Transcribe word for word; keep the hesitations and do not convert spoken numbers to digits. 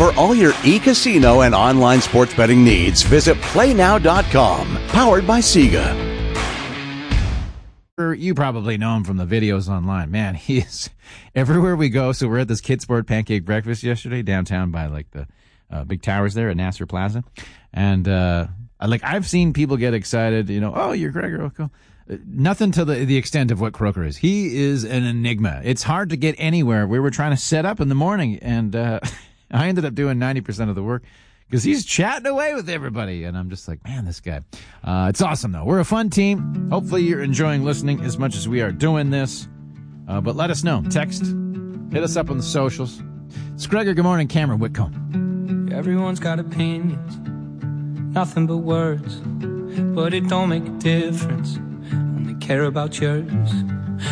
For all your e-casino and online sports betting needs, visit play now dot com. Powered by Sega. You probably know him from the videos online. Man, he is everywhere we go. So we're at this Kidsport Pancake Breakfast yesterday downtown by like the uh, big towers there at Nasser Plaza. And uh, like I've seen people get excited, you know, oh, you're Gregor. Oh, cool. Uh, nothing to the, the extent of what Croker is. He is an enigma. It's hard to get anywhere. We were trying to set up in the morning, and uh, I ended up doing ninety percent of the work. Because he's chatting away with everybody. And I'm just like, man, this guy. Uh, it's awesome, though. We're a fun team. Hopefully you're enjoying listening as much as we are doing this. Uh, but let us know. Text. Hit us up on the socials. It's Gregor. Good morning. Cameron Whitcomb. Everyone's got opinions. Nothing but words. But it don't make a difference. Only care about yours.